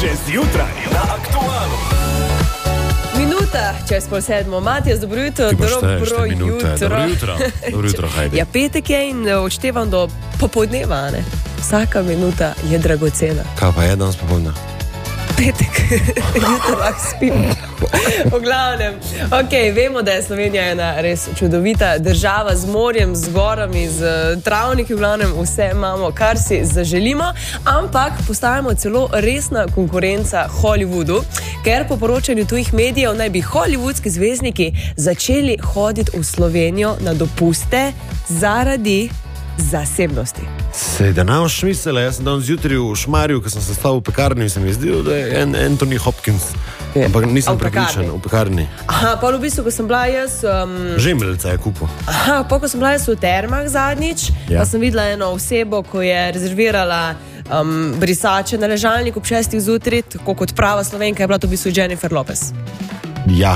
Že zjutraj na Aktualu. Minuta, čez pol sedmo. Matijas, dobro jutro. Dobro jutro, Hajdi. Ja, petek je in odštevam do popoldneva, ne? Vsaka minuta je dragocena. Kaj pa je danes popoldne? Petek, jutro lahko spim. V glavnem, vemo, da je Slovenija ena res čudovita država z morjem, z gorami, z travniki, v glavnem vse imamo, kar si zaželimo, ampak postajamo celo resna konkurenca Hollywoodu, ker po poročanju tujih medijev naj bi hollywoodski zvezdniki začeli hoditi v Slovenijo na dopuste zaradi zasebnosti. Sej, da nam šmisele, jaz sem danes zjutraj v Šmarju, ko sem se stavil v pekarni in se mi je zdel, da je Anthony Hopkins. Ampak nisem prepričan, v pekarni. Aha, pa v bistvu, ko sem bila jaz... Žemljica je kupil. Aha, pa ko sem bila jaz v termah zadnjič, pa sem videla eno osebo, ko je rezervirala brisače na ležalnik ob 6. zjutraj, tako kot prava Slovenka je bila to v bistvu Jennifer Lopez. Ja.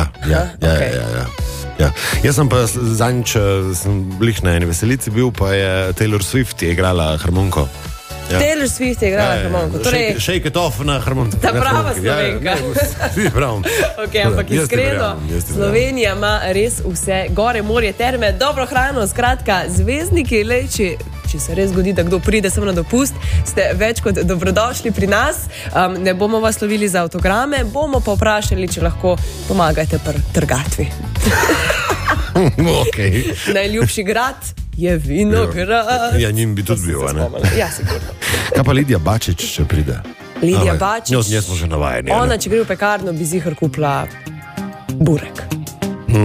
Jaz sem pa zadnjič, sem blih na eni veselici bil, pa je Taylor Swift je igrala harmoniko. Ja. Taylor Swift je igrala harmoniko. Torej, shake it off na harmoniko. Ta prava Slovenka. Ampak iskreno, Slovenija ima res vse, gore, morje, terme, dobro hrano, skratka, zvezdniki, če se res zgodi, da kdo pride sem na dopust, ste več kot dobrodošli pri nas. Ne bomo vas lovili za avtograme, bomo pa vprašali, če lahko pomagate pri trgatvi. Najljubši grad je Vinograd. Ja, njim bi tudi bil, ne? Ja, sigurno. Kaj pa Lidija Bačič, če pride? Lidija Bačič. Njo smo že navajeni. Ona, če gre v pekarno, bi zihar kupila burek.